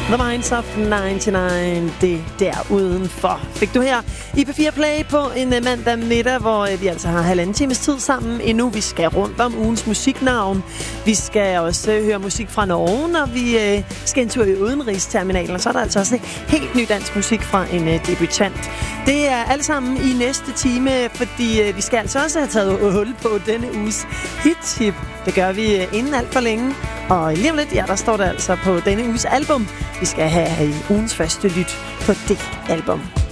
The Minds of 99, det der udenfor. Fik du her i P4 Play på en mandag middag, hvor vi altså har 1,5 times tid sammen endnu. Vi skal rundt om ugens musiknavn. Vi skal også høre musik fra Norge, når vi skal en tur i udenrigsterminalen. Og så er der altså også helt ny dansk musik fra en debutant. Det er alle sammen i næste time, fordi vi skal altså også have taget hul på denne uges hit-tip. Det gør vi inden alt for længe. Og lige om lidt, ja, der står det altså på denne uges album. Vi skal have i ugens første lyt på det album.